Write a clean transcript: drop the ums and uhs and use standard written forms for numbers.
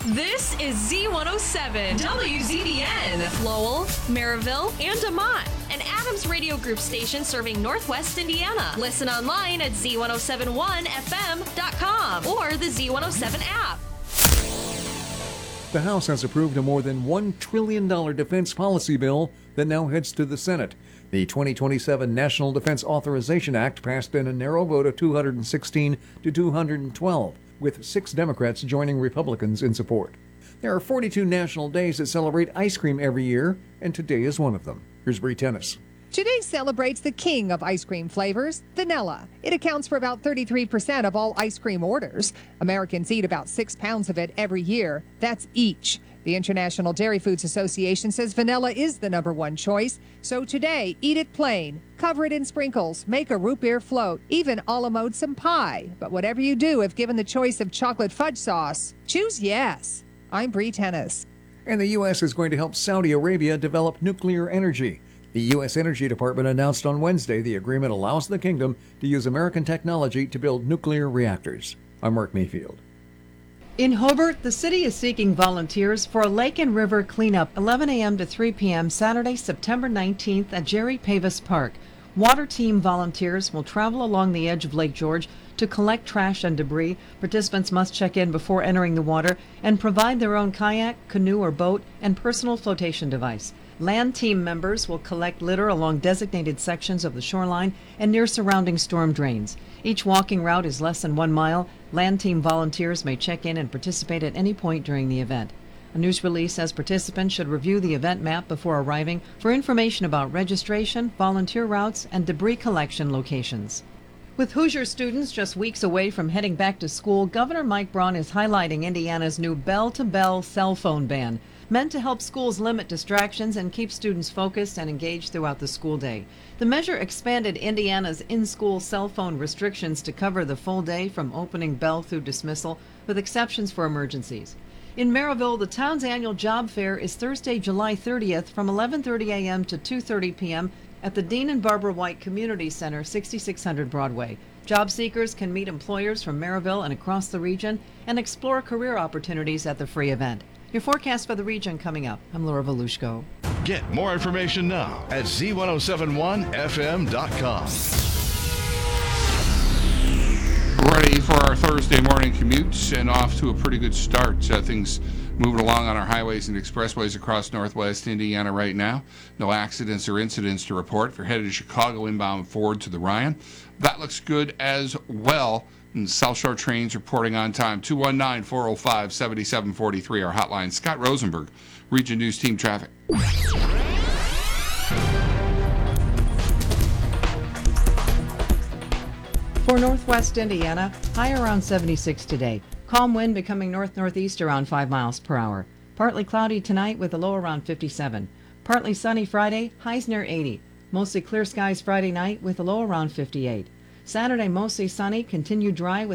This is Z107 WZDN, Lowell, Maryville, and DeMont, an Adams Radio Group station serving Northwest Indiana. Listen online at Z1071FM.com or the Z107 app. The House has approved a more than $1 trillion defense policy bill that now heads to the Senate. The 2027 National Defense Authorization Act passed in a narrow vote of 216 to 212, with 6 Democrats joining Republicans in support. There are 42 national days that celebrate ice cream every year, and today is one of them. Here's Bree Tennis. Today celebrates the king of ice cream flavors, vanilla. It accounts for about 33% of all ice cream orders. Americans eat about 6 pounds of it every year. That's each. The International Dairy Foods Association says vanilla is the #1 choice. So today, eat it plain, cover it in sprinkles, make a root beer float, even a la mode some pie. But whatever you do, if given the choice of chocolate fudge sauce, choose yes. I'm Bree Tennis. And the U.S. is going to help Saudi Arabia develop nuclear energy. The U.S. Energy Department announced on Wednesday the agreement allows the kingdom to use American technology to build nuclear reactors. I'm Mark Mayfield. In Hobart, the city is seeking volunteers for a lake and river cleanup 11 a.m. to 3 p.m. Saturday, September 19th at Jerry Pavis Park. Water team volunteers will travel along the edge of Lake George to collect trash and debris. Participants must check in before entering the water and provide their own kayak, canoe, or boat and personal flotation device. Land team members will collect litter along designated sections of the shoreline and near surrounding storm drains. Each walking route is less than 1 mile. Land team volunteers may check in and participate at any point during the event. A news release says participants should review the event map before arriving for information about registration, volunteer routes, and debris collection locations. With Hoosier students just weeks away from heading back to school, Governor Mike Braun is highlighting Indiana's new bell-to-bell cell phone ban, meant to help schools limit distractions and keep students focused and engaged throughout the school day. The measure expanded Indiana's in-school cell phone restrictions to cover the full day from opening bell through dismissal, with exceptions for emergencies. In Maryville, the town's annual job fair is Thursday, July 30th from 11:30 a.m. to 2:30 p.m. at the Dean and Barbara White Community Center, 6600 Broadway. Job seekers can meet employers from Maryville and across the region and explore career opportunities at the free event. Your forecast for the region coming up. I'm Laura Volushko. Get more information now at Z1071FM.com. Ready for our Thursday morning commutes and off to a pretty good start. Things moving along on our highways and expressways across northwest Indiana right now. No accidents or incidents to report. If you're headed to Chicago inbound forward to the Ryan, that looks good as well. And South Shore trains reporting on time. 219-405-7743, our hotline. Scott Rosenberg, Region News Team Traffic. For northwest Indiana, high around 76 today. Calm wind becoming north-northeast around 5 miles per hour. Partly cloudy tonight with a low around 57. Partly sunny Friday, highs near 80. Mostly clear skies Friday night with a low around 58. Saturday mostly sunny, continued dry with